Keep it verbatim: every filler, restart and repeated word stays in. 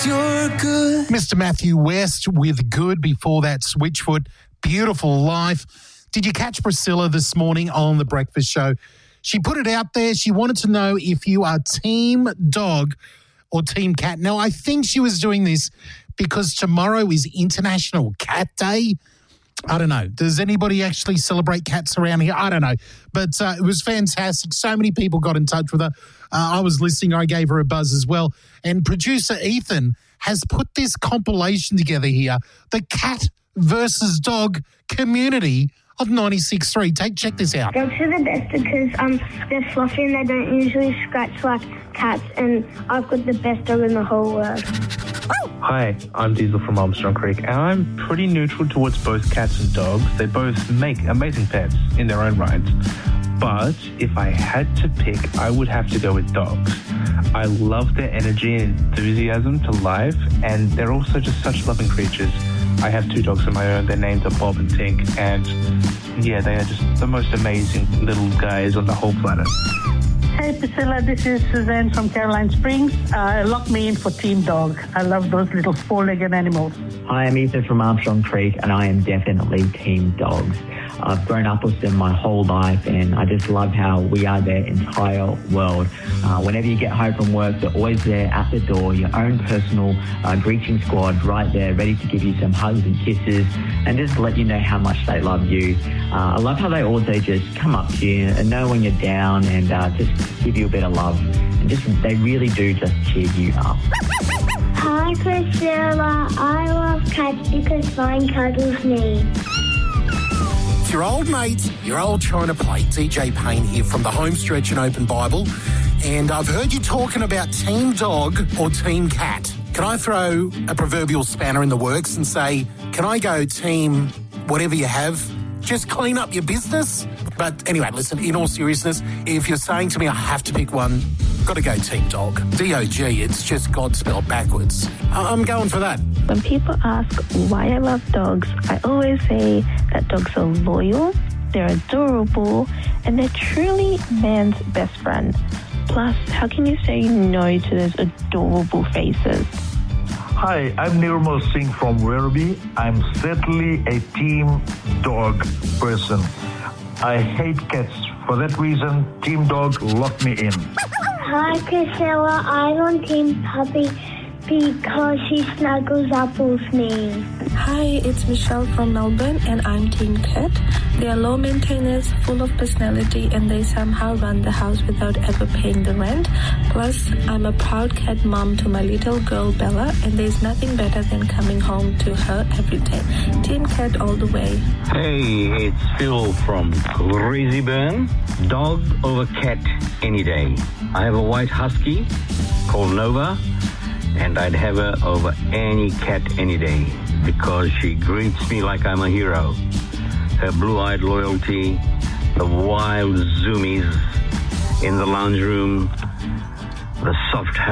You're good. Mister Matthew West with Good, before that Switchfoot, Beautiful Life. Did you catch Priscilla this morning on The Breakfast Show? She put it out there. She wanted to know if you are team dog or team cat. Now, I think she was doing this because tomorrow is International Cat Day. I don't know. Does anybody actually celebrate cats around here? I don't know. But uh, it was fantastic. So many people got in touch with her. Uh, I was listening. I gave her a buzz as well. And producer Ethan has put this compilation together here, the cat versus dog community of ninety-six point three. Take check this out. Dogs are the best because um, they're fluffy and they don't usually scratch like cats, and I've got the best dog in the whole world. Hi, I'm Diesel from Armstrong Creek, and I'm pretty neutral towards both cats and dogs. They both make amazing pets in their own right. But if I had to pick, I would have to go with dogs. I love their energy and enthusiasm to life, and they're also just such loving creatures. I have two dogs of my own. Their names are Bob and Tink, and yeah, they are just the most amazing little guys on the whole planet. Hey Priscilla, this is Suzanne from Caroline Springs. Uh, lock me in for Team Dog. I love those little four-legged animals. Hi, I'm Ethan from Armstrong Creek, and I am definitely Team Dogs. I've grown up with them my whole life, and I just love how we are their entire world. Uh, whenever you get home from work, they're always there at the door, your own personal uh, greeting squad right there, ready to give you some hugs and kisses and just let you know how much they love you. Uh, I love how they also just come up to you and know when you're down and uh, just give you a bit of love. And just they really do just cheer you up. Hi Priscilla, I love cats because mine cuddles me. Your old mate, your old trying to play. D J Payne here from the Home Stretch and Open Bible. And I've heard you talking about team dog or team cat. Can I throw a proverbial spanner in the works and say, can I go team whatever you have? Just clean up your business? But anyway, listen, in all seriousness, if you're saying to me I have to pick one, got to go team dog. D O G, it's just God spelled backwards. I'm going for that. When people ask why I love dogs, I always say that dogs are loyal, they're adorable, and they're truly man's best friend. Plus, how can you say no to those adorable faces? Hi, I'm Nirmal Singh from Werribee. I'm certainly a team dog person. I hate cats. For that reason, team dog, lock me in. Hi Priscilla, I'm on Team Puppy because she snuggles up with me. Hi, it's Michelle from Melbourne, and I'm Team Cat. They are low maintenance, full of personality, and they somehow run the house without ever paying the rent. Plus, I'm a proud cat mom to my little girl Bella, and there's nothing better than coming home to her every day. Team Cat all the way. Hey, it's Phil from Crazyburn. Dog over cat any day. I have a white husky called Nova, and I'd have her over any cat any day because she greets me like I'm a hero. Her blue-eyed loyalty, the wild zoomies in the lounge room, the soft